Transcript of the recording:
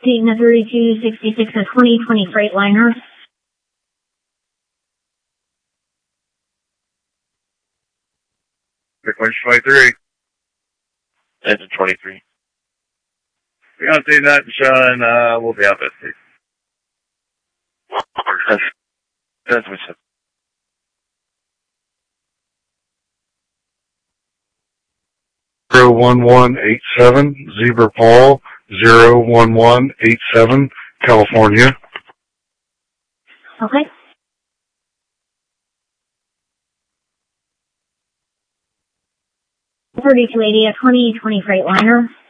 Cessna 3266, a 2020 Freightliner. Frequency 23. Engine 23. We're going to see that, Sean. We'll be up at 6. Transmission. 01187, Zebra Paul, 01187, California. Okay. 3280, a 2020 Freightliner.